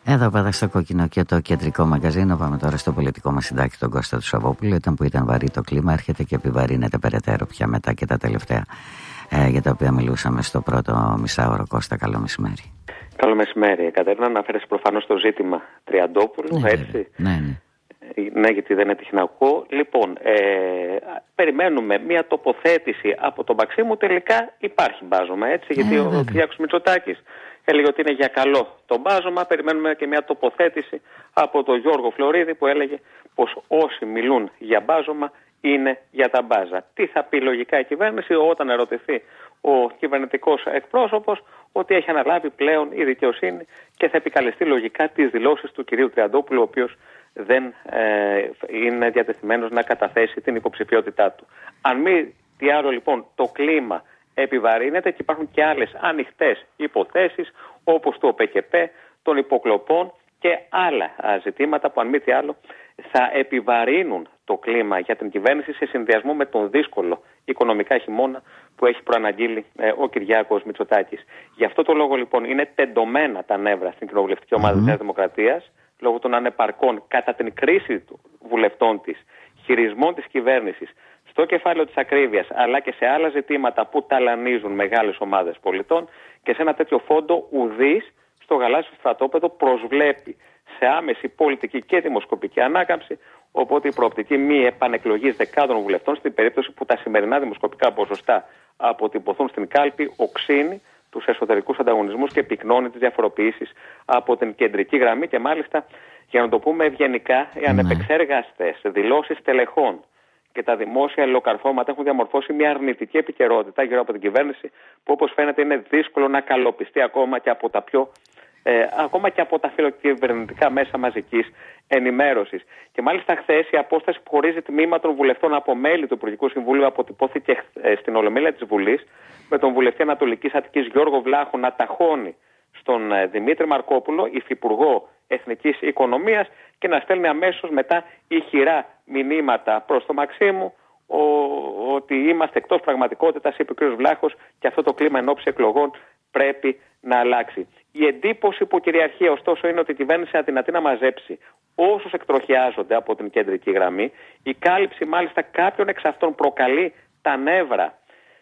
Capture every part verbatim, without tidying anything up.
Εδώ πάντα στο κόκκινο και το κεντρικό μαγκαζίνο. Πάμε τώρα στο πολιτικό μας συντάκτη, τον Κώστα του Σαββόπουλου. Ήταν που ήταν βαρύ το κλίμα, έρχεται και επιβαρύνεται περαιτέρω πια μετά και τα τελευταία ε, για τα οποία μιλούσαμε στο πρώτο μισάωρο. Κώστα, καλό μεσημέρι. Καλό μεσημέρι. Κατερίνα, αναφέρεσαι προφανώς στο ζήτημα Τριαντόπουλου, ναι, έτσι. Ναι, ναι. Ναι, γιατί δεν έτυχε να ακούω. Λοιπόν, ε, περιμένουμε μια τοποθέτηση από τον Μαξίμου. Τελικά υπάρχει μπάζωμα, έτσι, γιατί ε, ο Κυριάκος Μητσοτάκης έλεγε ότι είναι για καλό το μπάζωμα. Περιμένουμε και μια τοποθέτηση από τον Γιώργο Φλωρίδη που έλεγε πως όσοι μιλούν για μπάζωμα είναι για τα μπάζα. Τι θα πει λογικά η κυβέρνηση όταν ερωτηθεί ο κυβερνητικός εκπρόσωπος ότι έχει αναλάβει πλέον η δικαιοσύνη και θα επικαλεστεί λογικά τις δηλώσεις του κυρίου Τριαντόπουλου, ο οποίος δεν ε, είναι διατεθειμένος να καταθέσει την υποψηφιότητά του. Αν μη τι άλλο, λοιπόν, το κλίμα επιβαρύνεται και υπάρχουν και άλλες ανοιχτές υποθέσεις όπως το ΠΚΠ, των υποκλοπών και άλλα ζητήματα που αν μη τι άλλο θα επιβαρύνουν το κλίμα για την κυβέρνηση σε συνδυασμό με τον δύσκολο οικονομικά χειμώνα που έχει προαναγγείλει ε, ο Κυριάκος Μητσοτάκης. Γι' αυτό το λόγο, λοιπόν, είναι τεντωμένα τα νεύρα στην κοινοβουλευτική ομάδα mm-hmm. της Νέας Δημοκρατίας λόγω των ανεπαρκών κατά την κρίση των βουλευτών της, χειρισμών της κυβέρνησης στο κεφάλαιο της ακρίβειας αλλά και σε άλλα ζητήματα που ταλανίζουν μεγάλες ομάδες πολιτών, και σε ένα τέτοιο φόντο ουδής στο γαλάζιο στρατόπεδο προσβλέπει σε άμεση πολιτική και δημοσκοπική ανάκαμψη, οπότε η προοπτική μη επανεκλογής δεκάδων βουλευτών στην περίπτωση που τα σημερινά δημοσκοπικά ποσοστά αποτυπωθούν στην κάλπη οξύνει τους εσωτερικούς ανταγωνισμούς και πυκνώνει τις διαφοροποιήσεις από την κεντρική γραμμή. Και μάλιστα, για να το πούμε ευγενικά, οι ανεπεξέργαστες δηλώσεις τελεχών και τα δημόσια αλληλοκαρφώματα έχουν διαμορφώσει μια αρνητική επικαιρότητα γύρω από την κυβέρνηση που, όπως φαίνεται, είναι δύσκολο να καλοπιστεί ακόμα και από τα πιο Ε, ακόμα και από τα φιλοκυβερνητικά μέσα μαζικής ενημέρωσης. Και μάλιστα χθες η απόσταση που χωρίζει τμήμα των βουλευτών από μέλη του Υπουργικού Συμβουλίου αποτυπώθηκε ε, στην Ολομέλεια της Βουλής, με τον βουλευτή Ανατολικής Αττικής Γιώργο Βλάχου να ταχώνει στον ε, Δημήτρη Μαρκόπουλο, υφυπουργό Εθνικής Οικονομίας, και να στέλνει αμέσως μετά ηχηρά μηνύματα προς το Μαξίμου ο, ότι είμαστε εκτός πραγματικότητας, είπε ο κ. Βλάχος, και αυτό το κλίμα εν ώψη εκλογών πρέπει να αλλάξει. Η εντύπωση που κυριαρχεί, ωστόσο, είναι ότι η κυβέρνηση αδυνατεί να μαζέψει όσους εκτροχιάζονται από την κεντρική γραμμή. Η κάλυψη μάλιστα κάποιων εξ αυτών προκαλεί τα νεύρα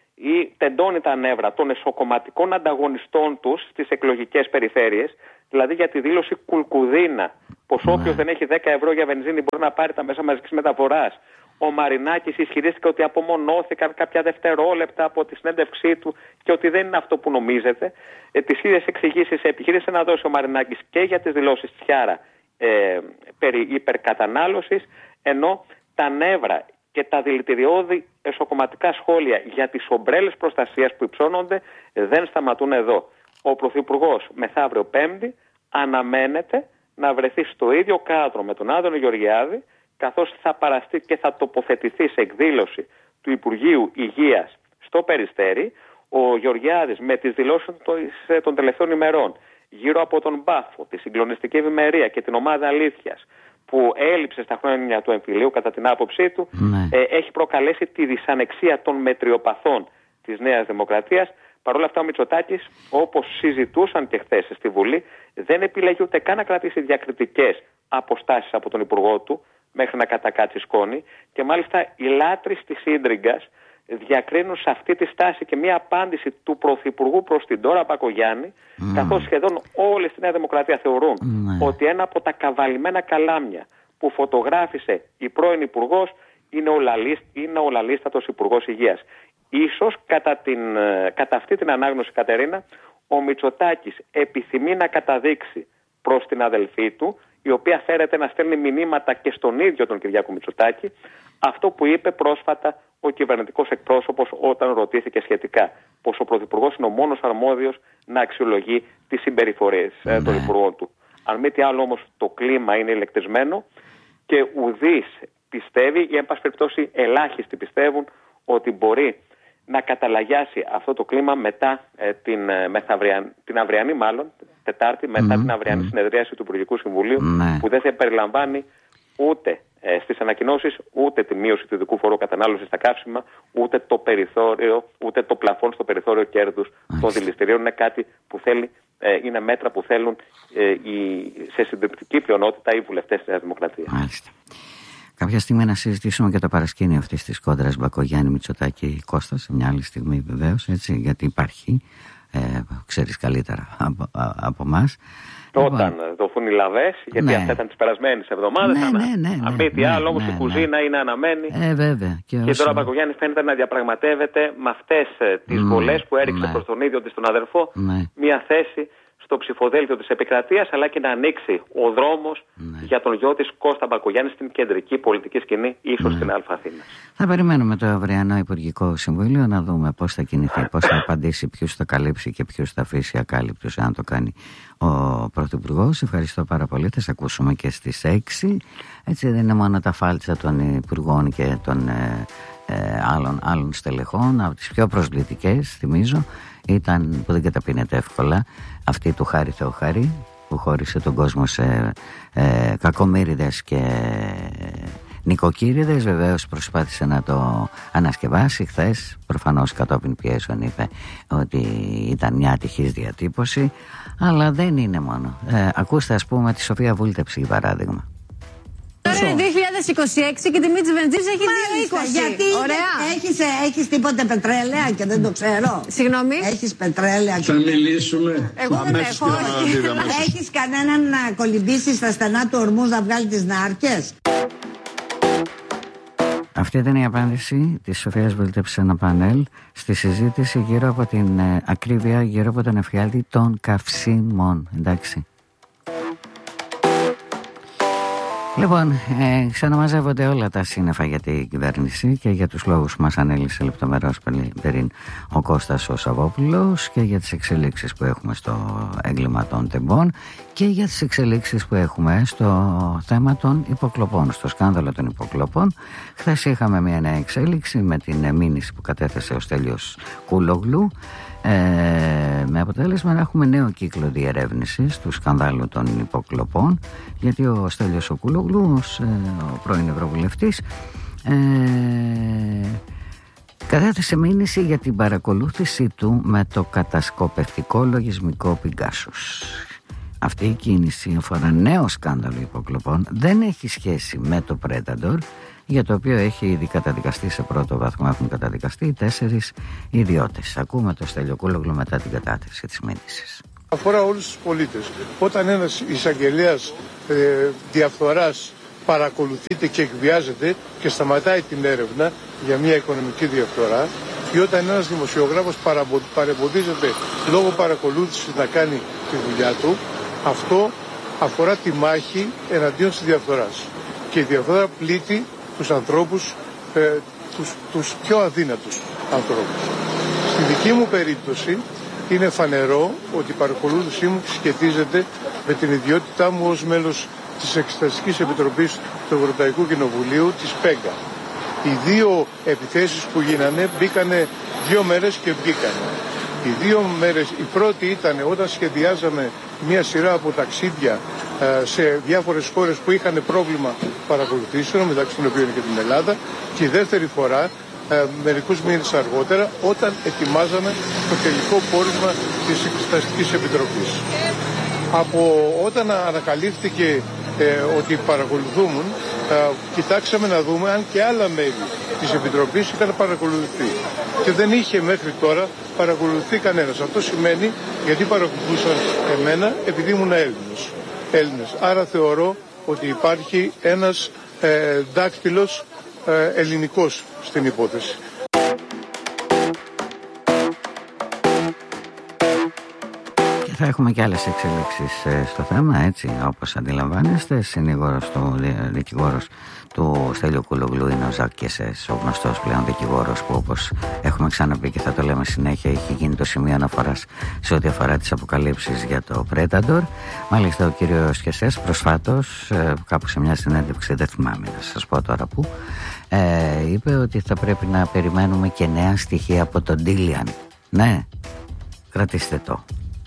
ή τεντώνει τα νεύρα των εσωκομματικών ανταγωνιστών τους στις εκλογικές περιφέρειες, δηλαδή για τη δήλωση Κουλκουδίνα, πως ναι. όποιος δεν έχει δέκα ευρώ για βενζίνη μπορεί να πάρει τα μέσα μαζικής μεταφοράς. Ο Μαρινάκης ισχυρίστηκε ότι απομονώθηκαν κάποια δευτερόλεπτα από τη συνέντευξή του και ότι δεν είναι αυτό που νομίζετε. Ε, τις ίδιες εξηγήσεις επιχείρησε να δώσει ο Μαρινάκης και για τις δηλώσεις Τσιάρα ε, περί υπερκατανάλωσης, ενώ τα νεύρα και τα δηλητηριώδη εσωκομματικά σχόλια για τις ομπρέλες προστασίας που υψώνονται δεν σταματούν εδώ. Ο Πρωθυπουργός μεθαύριο Πέμπτη αναμένεται να βρεθεί στο ίδιο κάδρο με τον Άδωνη Γεωργιάδη, καθώς θα παραστεί και θα τοποθετηθεί σε εκδήλωση του Υπουργείου Υγείας στο Περιστέρι. Ο Γεωργιάδης με τις δηλώσεις των τελευταίων ημερών γύρω από τον Μπάφο, τη συγκλονιστική ευημερία και την ομάδα αλήθειας που έλειψε στα χρόνια του εμφυλίου κατά την άποψή του, ναι. ε, έχει προκαλέσει τη δυσανεξία των μετριοπαθών της Νέας Δημοκρατίας. Παρ' όλα αυτά ο Μητσοτάκης, όπως συζητούσαν και χθες στη Βουλή, δεν επιλέγει ούτε καν να κρατήσει διακριτικές αποστάσεις από τον Υπουργό του μέχρι να κατακάτσει σκόνη, και μάλιστα οι λάτρεις της ίντριγκας διακρίνουν σε αυτή τη στάση και μια απάντηση του Πρωθυπουργού προς την Ντόρα Μπακογιάννη, mm. καθώς σχεδόν όλοι στη Νέα Δημοκρατία θεωρούν mm. ότι ένα από τα καβαλημένα καλάμια που φωτογράφησε η πρώην Υπουργός είναι ο, λαλίστ, είναι ο λαλίστατος Υπουργός Υγείας. Ίσως κατά, την, κατά αυτή την ανάγνωση, Κατερίνα, ο Μητσοτάκης επιθυμεί να καταδείξει προς την αδελφή του, η οποία φέρεται να στέλνει μηνύματα και στον ίδιο τον Κυριάκο Μητσοτάκη, αυτό που είπε πρόσφατα ο κυβερνητικός εκπρόσωπος όταν ρωτήθηκε σχετικά, πως ο Πρωθυπουργός είναι ο μόνος αρμόδιος να αξιολογεί τις συμπεριφορές ναι. των υπουργών του. Αν μη τι άλλο όμως, το κλίμα είναι ηλεκτρισμένο και ουδής πιστεύει, ή εν πάση περιπτώσει ελάχιστοι πιστεύουν, ότι μπορεί να καταλαγιάσει αυτό το κλίμα μετά ε, την, ε, μεθαυριαν, την αυριανή μάλλον, Τετάρτη, μετά mm-hmm. την αυριανή mm-hmm. συνεδρίαση του Υπουργικού Συμβουλίου, mm-hmm. που δεν θα περιλαμβάνει ούτε ε, στις ανακοινώσεις ούτε τη μείωση του ειδικού φόρου κατανάλωσης στα καύσιμα, ούτε το περιθώριο, ούτε το πλαφόν στο περιθώριο κέρδους mm-hmm. των δηληστηρίων. Είναι κάτι που θέλει ε, είναι μέτρα που θέλουν ε, οι, σε συντριπτική πλειονότητα οι βουλευτές της Νέας Δημοκρατίας. Μάλιστα. Κάποια στιγμή να συζητήσουμε και το παρασκήνιο αυτής της κόντρας Μπακογιάννη Μητσοτάκη Κώστα, σε μια άλλη στιγμή βεβαίως, έτσι, γιατί υπάρχει, ε, ξέρεις καλύτερα από, από εμάς. Όταν λοιπόν δοθούν οι λαβές, γιατί ναι, αυτά ήταν τις περασμένες εβδομάδες, ναι, ανα... ναι, ναι, ναι, αν μη τι ναι, άλλο, όμως ναι, η κουζίνα ναι, είναι αναμένη. Ε, βέβαια. Και, και όσο... τώρα ο Μπακογιάννης φαίνεται να διαπραγματεύεται με αυτές τις mm, βολές που έριξε ναι, προς τον ίδιο της τον αδερφό, ναι, μια θέση στο ψηφοδέλτιο της επικρατείας, αλλά και να ανοίξει ο δρόμος ναι, για τον γιο της Κώστα Μπακογιάννη στην κεντρική πολιτική σκηνή, ίσως ναι, στην Α' Αθήνα. Θα περιμένουμε το αυριανό Υπουργικό Συμβούλιο να δούμε πώς θα κινηθεί, πώς θα απαντήσει, ποιους θα καλύψει και ποιους θα αφήσει ακάλυπτους, αν το κάνει ο Πρωθυπουργός. Ευχαριστώ πάρα πολύ. Θα σε ακούσουμε και στις έξι. Έτσι δεν είναι μόνο τα φάλτσα των υπουργών και των ε, ε, άλλων, άλλων στελεχών. Από τις πιο προσβλητικές, θυμίζω, ήταν, που δεν καταπίνεται εύκολα, αυτή του Χάρη Θεοχάρη, που χώρισε τον κόσμο σε ε, κακομοίριδες και νοικοκύριδες. Βεβαίως προσπάθησε να το ανασκευάσει χθες, προφανώς κατόπιν πιέσεων είπε ότι ήταν μια ατυχής διατύπωση, αλλά δεν είναι μόνο. Ε, ακούστε ας πούμε τη Σοφία Βούλτεψη για παράδειγμα. Τώρα είναι δύο χιλιάδες είκοσι έξι και τη τιμή της βενζίνης έχει δύο είκοσι. Γιατί έχεις, έχεις τίποτε πετρέλαια και δεν το ξέρω. Συγγνώμη. Έχεις πετρέλαια και... Θα μιλήσουμε. Εγώ δεν έχω. Έχεις κανέναν να κολυμπήσει στα στενά του ορμούς να βγάλει τις νάρκες. Αυτή ήταν η απάντηση της Σοφίας Βούλτεψης σε ένα πάνελ στη συζήτηση γύρω από την ε, ακρίβεια, γύρω από τον εφιάλτη των καυσίμων. Εντάξει. Λοιπόν, ε, ξαναμαζεύονται όλα τα σύννεφα για την κυβέρνηση και για τους λόγους που μας ανέλησε λεπτομερώς πριν ο Κώστας ο Σαββόπουλος και για τις εξελίξεις που έχουμε στο έγκλημα των τεμπών και για τις εξελίξεις που έχουμε στο θέμα των υποκλοπών, στο σκάνδαλο των υποκλοπών. Χθες είχαμε μια νέα εξέλιξη με την μήνυση που κατέθεσε ο Στέλιος Κούλογλου, Ε, με αποτέλεσμα να έχουμε νέο κύκλο διερεύνησης του σκανδάλου των υποκλοπών, γιατί ο Στέλιος ο Κούλογλου, ως, ε, ο πρώην Ευρωβουλευτής, ε, κατέθεσε μήνυση για την παρακολούθησή του με το κατασκοπευτικό λογισμικό Πιγκάσους. Αυτή η κίνηση αφορά νέο σκάνδαλο υποκλοπών, δεν έχει σχέση με το Predator, για το οποίο έχει ήδη καταδικαστεί σε πρώτο βαθμό, έχουν καταδικαστεί τέσσερις ιδιώτες. Ακούμε το Στέλιο Κούλογλου μετά την κατάθεση της μήνυσης. Αφορά όλους τους πολίτες. Όταν ένας εισαγγελέας ε, διαφθοράς παρακολουθείται και εκβιάζεται και σταματάει την έρευνα για μια οικονομική διαφθορά, ή όταν ένας δημοσιογράφος παρεμποδίζεται λόγω παρακολούθησης να κάνει τη δουλειά του, αυτό αφορά τη μάχη εναντίον της διαφθοράς. Και η διαφθορά πλήττει τους ανθρώπους, ε, τους, τους πιο αδύνατους ανθρώπους. Στη δική μου περίπτωση είναι φανερό ότι η παρακολούθησή μου σχετίζεται με την ιδιότητά μου ως μέλος της Εξεταστικής Επιτροπής του Ευρωπαϊκού Κοινοβουλίου, της ΠΕΓΚΑ. Οι δύο επιθέσεις που γίνανε μπήκανε δύο μέρες και βγήκανε. Οι δύο μέρες, η πρώτη ήταν όταν σχεδιάζαμε μια σειρά από ταξίδια σε διάφορες χώρες που είχαν πρόβλημα παρακολουθήσεων, μεταξύ των οποίων και την Ελλάδα, και η δεύτερη φορά μερικούς μήνες αργότερα όταν ετοιμάζαμε το τελικό πόρισμα της Εξεταστικής Επιτροπής. Από όταν ανακαλύφθηκε ε, ότι παρακολουθούμουν, ε, κοιτάξαμε να δούμε αν και άλλα μέλη της Επιτροπής είχαν παρακολουθεί. Και δεν είχε μέχρι τώρα παρακολουθεί κανένας. Αυτό σημαίνει γιατί παρακολουθούσαν εμένα επειδή ήμουν Έλληνος. Έλληνες. Άρα θεωρώ ότι υπάρχει ένας ε, δάκτυλος ε, ελληνικός στην υπόθεση. Και θα έχουμε και άλλες εξελίξεις ε, στο θέμα, έτσι, όπως αντιλαμβάνεστε. Συνήγορος του, δικηγόρος του Στέλιου Κούλογλου είναι ο Ζακ Κεσές, ο γνωστός πλέον δικηγόρος που, όπως έχουμε ξαναπεί και θα το λέμε συνέχεια, έχει γίνει το σημείο αναφοράς σε ό,τι αφορά τις αποκαλύψεις για το Predator. Μάλιστα ο κύριος Κεσές προσφάτως, ε, κάπου σε μια συνέντευξη, δεν θυμάμαι να σας πω τώρα που, ε, είπε ότι θα πρέπει να περιμένουμε και νέα στοιχεία από τον Ντίλιαν. Ναι, κρατήστε το.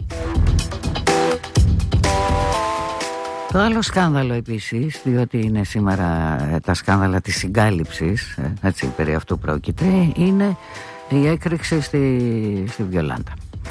Το άλλο σκάνδαλο επίσης, διότι είναι σήμερα τα σκάνδαλα της συγκάλυψης, έτσι, περί αυτού πρόκειται, είναι η έκρηξη στη, στη Βιολάντα.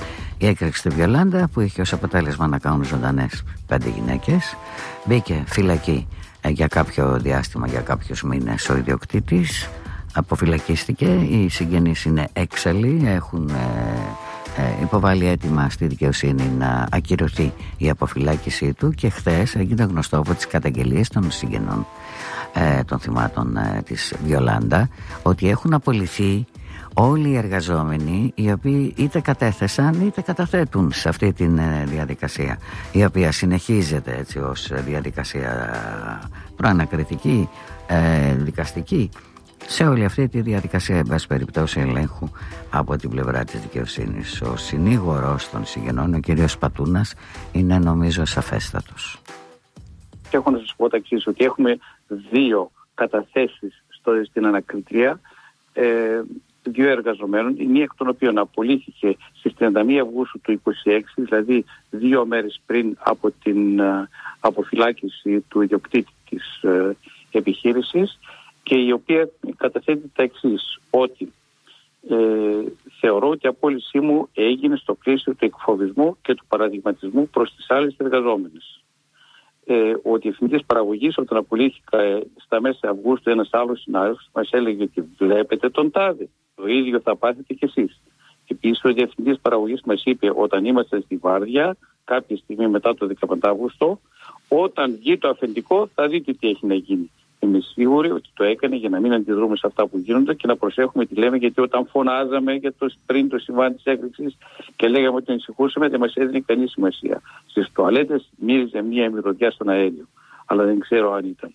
Η έκρηξη στη Βιολάντα που είχε ως αποτέλεσμα να κάνουν ζωντανές πέντε γυναίκες. Μπήκε φυλακή ε, για κάποιο διάστημα, για κάποιους μήνες ο ιδιοκτήτης. Αποφυλακίστηκε, οι συγγενείς είναι έξαλλοι, έχουν ε, ε, υποβάλει αίτημα στη δικαιοσύνη να ακυρωθεί η αποφυλάκησή του και χθες έγινε γνωστό από τις καταγγελίες των συγγενών ε, των θυμάτων ε, της Βιολάντα ότι έχουν απολυθεί όλοι οι εργαζόμενοι οι οποίοι είτε κατέθεσαν είτε καταθέτουν σε αυτή τη διαδικασία, η οποία συνεχίζεται έτσι ως διαδικασία προανακριτική, ε, δικαστική, σε όλη αυτή τη διαδικασία εν πάση περιπτώσει ελέγχου από την πλευρά της δικαιοσύνης. Ο συνήγορος των συγγενών, ο κύριος Πατούνας, είναι νομίζω σαφέστατος. Και έχω να σας πω τα εξής, ότι έχουμε δύο καταθέσεις στο, στην ανακριτρία ε, δύο εργαζομένων, η μία εκ των οποίων απολύθηκε στις τριάντα μία Αυγούστου του είκοσι έξι, δηλαδή δύο μέρες πριν από την uh, αποφυλάκηση του ιδιοκτήτη της uh, επιχείρησης, και η οποία καταθέτει τα εξής, ότι ε, θεωρώ ότι η απόλυσή μου έγινε στο πλαίσιο του εκφοβισμού και του παραδειγματισμού προς τις άλλες εργαζόμενες. Ε, ο διευθυντής παραγωγής, όταν απολύθηκα ε, στα μέσα Αυγούστου, ένας άλλος συνάδελφος μας έλεγε ότι βλέπετε τον τάδε, το ίδιο θα πάθετε κι εσείς. Και επίσης ο διευθυντής παραγωγής μας είπε, όταν είμαστε στη Βάρδια, κάποια στιγμή μετά το δεκαπέντε Αυγούστου, όταν βγει το αφεντικό θα δείτε τι έχει να γίνει. Είμαι σίγουρη ότι το έκανε για να μην αντιδρούμε σε αυτά που γίνονται και να προσέχουμε τι λέμε, γιατί όταν φωνάζαμε για το, πριν το συμβάν της έκρηξης και λέγαμε ότι ανησυχούσαμε, δεν μας έδινε κανεί σημασία. Στις τουαλέτες μύριζε μία μυρωδιά στον αέριο, αλλά δεν ξέρω αν ήταν.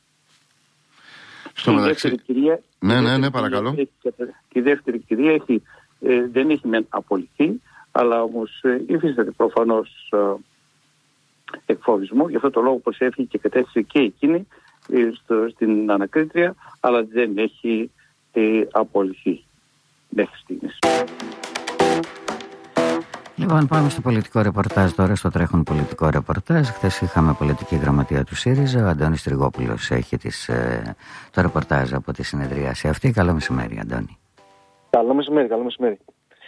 Στο μεταξύ... κυρία, ναι, ναι, ναι, παρακαλώ. Και η δεύτερη κυρία έχει, ε, δεν έχει μεν απολυθεί, αλλά όμως ε, υφίσταται προφανώς ε, εκφοβισμό. Γι' αυτό το λόγο προσέφηκε και κατέθεσε και εκείνη Στο, στην ανακρίτρια, αλλά δεν έχει ε, απολυθεί μέχρι στιγμής. Λοιπόν, πάμε στο πολιτικό ρεπορτάζ τώρα, στο τρέχον πολιτικό ρεπορτάζ. Χθες είχαμε πολιτική γραμματεία του ΣΥΡΙΖΑ. Ο Αντώνης Τριγόπουλος έχει τις, ε, το ρεπορτάζ από τη συνεδρίαση αυτή. Καλό μεσημέρι, Αντώνη. Καλό μεσημέρι, καλό μεσημέρι.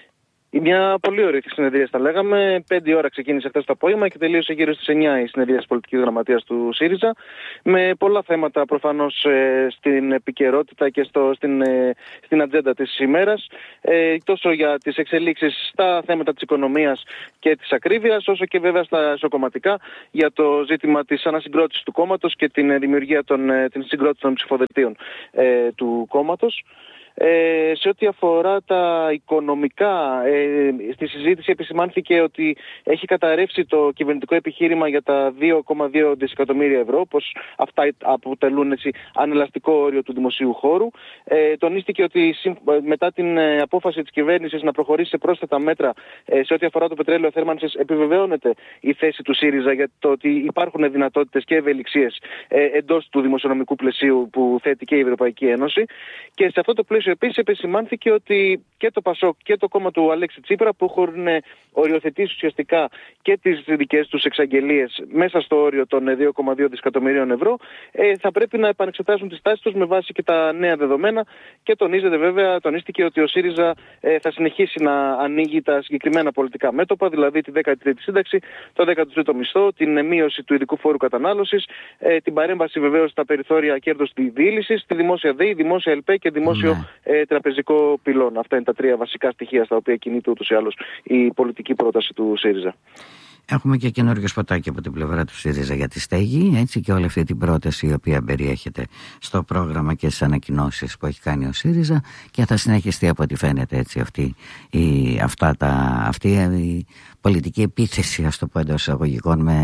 Μια πολύ ωραία συνεδρία, τα λέγαμε. Πέντε ώρα ξεκίνησε χθες το απόγευμα και τελείωσε γύρω στις εννιά η συνεδρία της πολιτικής γραμματείας του ΣΥΡΙΖΑ. Με πολλά θέματα προφανώς ε, στην επικαιρότητα και στο, στην, ε, στην ατζέντα της ημέρας. Ε, τόσο για τις εξελίξεις στα θέματα της οικονομίας και της ακρίβειας, όσο και βέβαια στα ισοκομματικά για το ζήτημα της ανασυγκρότησης του κόμματος και την δημιουργία των, ε, την συγκρότηση των ψηφοδελτίων ε, του κόμματος. Ε, σε ό,τι αφορά τα οικονομικά, ε, στη συζήτηση επισημάνθηκε ότι έχει καταρρεύσει το κυβερνητικό επιχείρημα για τα δύο κόμμα δύο δισεκατομμύρια ευρώ, πως αυτά αποτελούν έτσι ανελαστικό όριο του δημοσίου χώρου. Ε, τονίστηκε ότι μετά την ε, απόφαση της κυβέρνησης να προχωρήσει σε πρόσθετα μέτρα ε, σε ό,τι αφορά το πετρέλαιο θέρμανσης, επιβεβαιώνεται η θέση του ΣΥΡΙΖΑ για το ότι υπάρχουν δυνατότητες και ευελιξίες ε, εντός του δημοσιονομικού πλαισίου που θέτει και η Ευρωπαϊκή Ένωση. Και σε αυτό το πλαίσιο επίσης επισημάνθηκε ότι και το ΠΑΣΟΚ και το κόμμα του Αλέξη Τσίπρα, που έχουν οριοθετήσει ουσιαστικά και τις δικές τους εξαγγελίες μέσα στο όριο των δύο κόμμα δύο δισεκατομμυρίων ευρώ, ε, θα πρέπει να επανεξετάσουν τις τάσεις τους με βάση και τα νέα δεδομένα. Και τονίζεται βέβαια, τονίστηκε ότι ο ΣΥΡΙΖΑ ε, θα συνεχίσει να ανοίγει τα συγκεκριμένα πολιτικά μέτωπα, δηλαδή τη δέκατη τρίτη σύνταξη, το δέκατο τρίτο μισθό, την μείωση του ειδικού φόρου κατανάλωσης, ε, την παρέμβαση βεβαίως στα περιθώρια κέρδους διήλυσης, τη δημόσια ΔΕΗ, δημόσια ΕΛΠΕ και δημόσιο ναι. ε, τραπεζικό πυλώνα. Αυτά είναι τα τρία βασικά στοιχεία στα οποία κινείται ούτως ή άλλως η πολιτική πρόταση του ΣΥΡΙΖΑ. Έχουμε και καινούριο σποτάκι από την πλευρά του ΣΥΡΙΖΑ για τη στέγη, έτσι, και όλη αυτή την πρόταση η οποία περιέχεται στο πρόγραμμα και στις ανακοινώσεις που έχει κάνει ο ΣΥΡΙΖΑ, και θα συνεχιστεί από ό,τι φαίνεται έτσι αυτή η, αυτά τα, αυτή η πολιτική επίθεση, ας το πω εντός εισαγωγικών, με,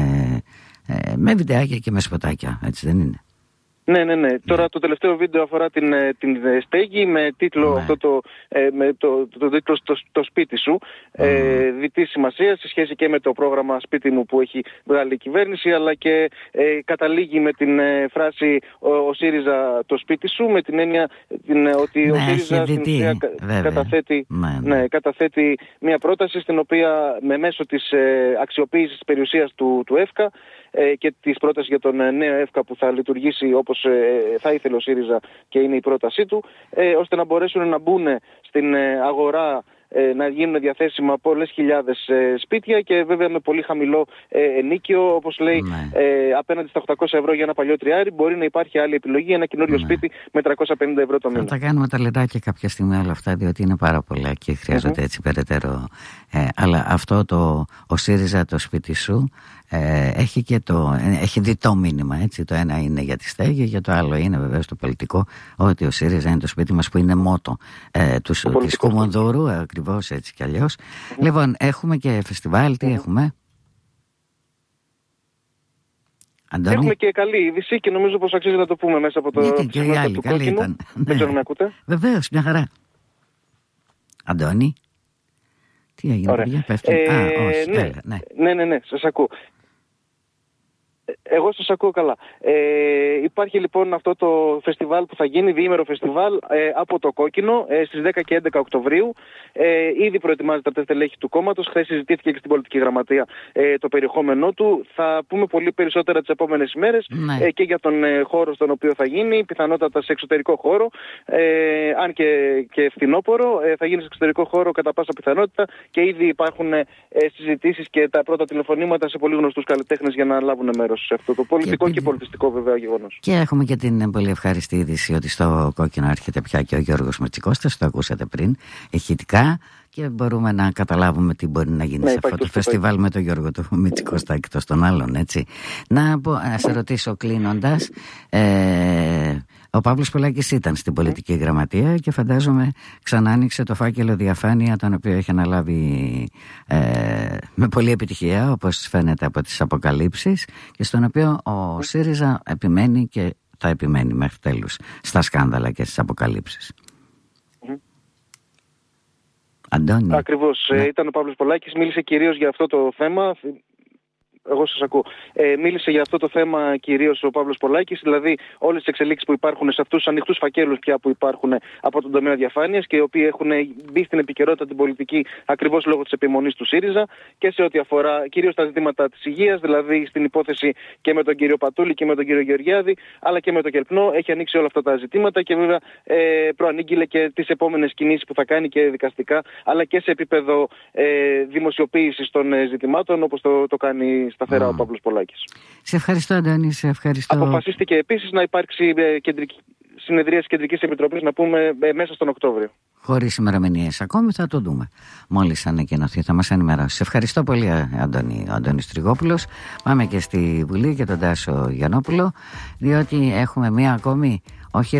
με βιντεάκια και με σποτάκια, έτσι δεν είναι? Ναι, ναι, ναι. Τώρα το τελευταίο βίντεο αφορά την, την στέγη με τίτλο, ναι. αυτό το, με το, το, το τίτλο στο, το σπίτι σου. Mm. Ε, διτή σημασία σε σχέση και με το πρόγραμμα σπίτι μου που έχει βγάλει η κυβέρνηση, αλλά και ε, καταλήγει με την ε, φράση ο, ο ΣΥΡΙΖΑ το σπίτι σου, με την έννοια την, ότι ναι, ο ΣΥΡΙΖΑ στην ουσία καταθέτει, ναι, ναι. Ναι, καταθέτει μια πρόταση στην οποία με μέσω της ε, αξιοποίησης της περιουσίας του, του ΕΦΚΑ ε, και της πρότασης για τον νέο ΕΦΚΑ που θα λειτουργήσει όπως ε, θα ήθελε ο ΣΥΡΙΖΑ και είναι η πρότασή του, ε, ώστε να μπορέσουν να μπουν στην ε, αγορά ε, να γίνουν διαθέσιμα πολλές χιλιάδες ε, σπίτια και βέβαια με πολύ χαμηλό ε, ενίκιο, όπως λέει, ναι. ε, απέναντι στα οκτακόσια ευρώ για ένα παλιό τριάρι, μπορεί να υπάρχει άλλη επιλογή, ένα καινούριο ναι. σπίτι με τριακόσια πενήντα ευρώ το μήνα. Θα τα κάνουμε τα λεπτάκια κάποια στιγμή όλα αυτά, διότι είναι πάρα πολλά και χρειάζεται mm-hmm. έτσι περαιτέρω. Ε, αλλά αυτό το ο ΣΥΡΙΖΑ το σπίτι σου ε, έχει και το ε, έχει διτό μήνυμα, έτσι. Το ένα είναι για τη στέγη, για το άλλο είναι βεβαίως το πολιτικό, ότι ο ΣΥΡΙΖΑ είναι το σπίτι μας, που είναι μότο ε, του, της Κουμουνδούρου, ακριβώς έτσι κι αλλιώς. Mm-hmm. Λοιπόν, έχουμε και φεστιβάλ, τι mm-hmm. έχουμε? Αντώνη. Έχουμε και καλή είδηση και νομίζω πως αξίζει να το πούμε μέσα από το φεστιβάλ του Κόκκινου. Δεν ξέρω να ακούτε. Βεβαίως, μια χαρά. Αντώνη. Τι έγινε, παιδιά, πέφτει. Ε, Α, όχι, ναι, έλα, ναι. ναι, ναι, ναι, σας ακούω. Εγώ σας ακούω καλά. Ε, υπάρχει λοιπόν αυτό το φεστιβάλ που θα γίνει, διήμερο φεστιβάλ ε, από το Κόκκινο ε, στις δέκα και έντεκα Οκτωβρίου. Ε, ήδη προετοιμάζεται από τα στελέχη του κόμματος. Χθες συζητήθηκε και στην πολιτική γραμματεία ε, το περιεχόμενό του. Θα πούμε πολύ περισσότερα τις επόμενες ημέρες ναι. ε, και για τον ε, χώρο στον οποίο θα γίνει. Πιθανότατα σε εξωτερικό χώρο, ε, αν και, και φθινόπωρο. Ε, θα γίνει σε εξωτερικό χώρο κατά πάσα πιθανότητα και ήδη υπάρχουν ε, συζητήσεις και τα πρώτα τηλεφωνήματα σε πολύ γνωστούς καλλιτέχνες για να λάβουν μέρος σε αυτό το πολιτικό και, και πολιτιστικό βέβαια γεγονός. Και έχουμε και την πολύ ευχάριστη είδηση ότι στο Κόκκινο έρχεται πια και ο Γιώργος Μητσικώστας, το ακούσατε πριν, ηχητικά, και μπορούμε να καταλάβουμε τι μπορεί να γίνει ναι, σε αυτό το φεστιβάλ με τον Γιώργο του Μητσικώστα εκτός των άλλων, έτσι. Να, να σε ρωτήσω κλείνοντας, ε, ο Παύλος Πολάκης ήταν στην πολιτική γραμματεία και φαντάζομαι ξανά άνοιξε το φάκελο διαφάνεια, τον οποίο έχει αναλάβει ε, με πολλή επιτυχία, όπως φαίνεται από τις αποκαλύψεις, και στον οποίο ο ΣΥΡΙΖΑ επιμένει και θα επιμένει μέχρι τέλους στα σκάνδαλα και στις αποκαλύψεις. Mm-hmm. Αντώνη. Ακριβώς. Ναι. Ε, ήταν ο Παύλος Πολάκης, μίλησε κυρίως για αυτό το θέμα. Εγώ σας ακούω. Ε, μίλησε για αυτό το θέμα κυρίως ο Παύλος Πολάκης, δηλαδή όλες τις εξελίξεις που υπάρχουν σε αυτούς τους ανοιχτούς φακέλους πια που υπάρχουν από τον τομέα διαφάνειας και οι οποίοι έχουν μπει στην επικαιρότητα την πολιτική ακριβώς λόγω της επιμονής του ΣΥΡΙΖΑ και σε ό,τι αφορά κυρίως τα ζητήματα της υγείας, δηλαδή στην υπόθεση και με τον κύριο Πατούλη και με τον κύριο Γεωργιάδη, αλλά και με τον Κελπνό. Έχει ανοίξει όλα αυτά τα ζητήματα και βέβαια ε, προανήγγειλε και τις επόμενες κινήσεις που θα κάνει και δικαστικά, αλλά και σε επίπεδο ε, δημοσιοποίησης των ε, ζητημάτων, όπως το, το κάνει σταθερά mm. ο Παύλος Πολάκης. Σε ευχαριστώ, Αντώνη, σε ευχαριστώ. Αποφασίστηκε επίσης να υπάρξει ε, κεντρική, συνεδρία της Κεντρικής Επιτροπής, να πούμε, ε, μέσα στον Οκτώβριο. Χωρίς ημερομηνίες ακόμη, θα το δούμε. Μόλις ανακοινωθεί, θα μας ενημερώσει. Σε ευχαριστώ πολύ, Αντώνη, ο Αντώνης Τριγόπουλος. Πάμε και στη Βουλή και τον Τάσο Γιαννόπουλο, διότι έχουμε μία ακόμη, όχι